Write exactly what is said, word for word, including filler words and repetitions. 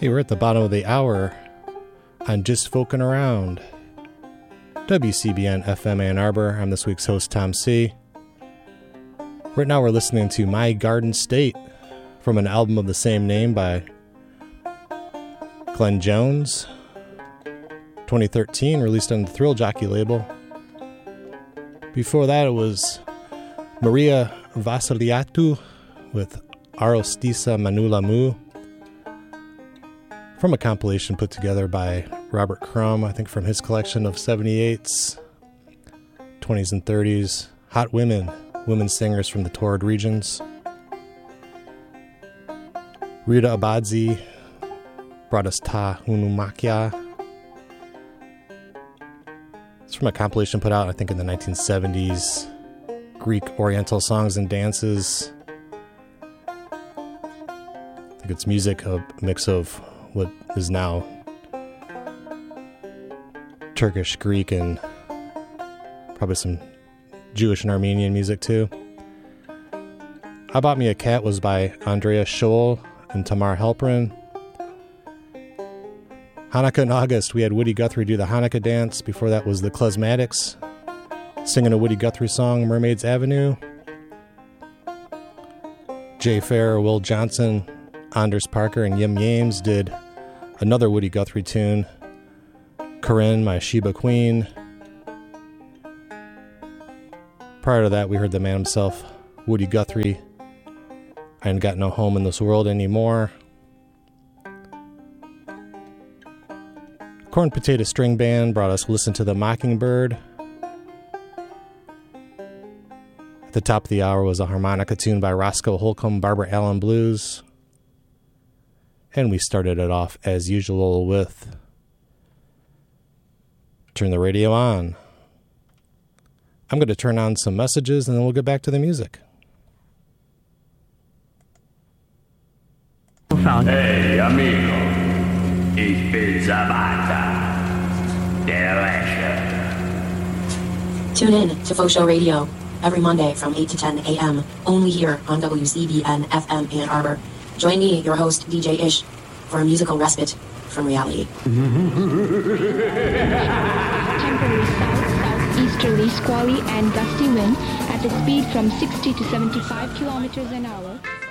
Hey, we're at the bottom of the hour on Just Folkin' Around. W C B N F M Ann Arbor. I'm this week's host, Tom C. Right now we're listening to My Garden State from an album of the same name by Glenn Jones. twenty thirteen, released on the Thrill Jockey label. Before that it was Maria Vasiliatou with Arostisa Manula Mu, from a compilation put together by Robert Crumb, I think from his collection of seventy-eights, twenties and thirties, Hot Women, women singers from the torrid regions. Rita Abadzi brought us Ta Unumakia. It's from a compilation put out, I think, in the nineteen seventies, Greek Oriental Songs and Dances. I think it's music, a mix of what is now Turkish, Greek, and probably some Jewish and Armenian music too. I Bought Me a Cat was by Andrea Scholl and Tamar Halperin. Hanukkah in August, we had Woody Guthrie do the Hanukkah dance. Before that was the Klezmatics singing a Woody Guthrie song, Mermaid's Avenue. Jay Fair, Will Johnson, Anders Parker, and Yim Yames did another Woody Guthrie tune, Corinne, My Sheba Queen. Prior to that, we heard the man himself, Woody Guthrie, I Ain't Got No Home in This World Anymore. Corn Potato String Band brought us Listen to the Mockingbird. At the top of the hour was a harmonica tune by Roscoe Holcomb, Barbara Allen Blues. And we started it off, as usual, with Turn the Radio On. I'm going to turn on some messages, and then we'll get back to the music. Hey, amigo. Ich bin Sabata. Der Lasher. Tune in to Faux Show Radio every Monday from eight to ten a.m. only here on W C B N F M Ann Arbor. Join me, your host, D J Ish, for a musical respite from reality. Temporary south, southeasterly, squally, and gusty wind at a speed from sixty to seventy-five kilometers an hour.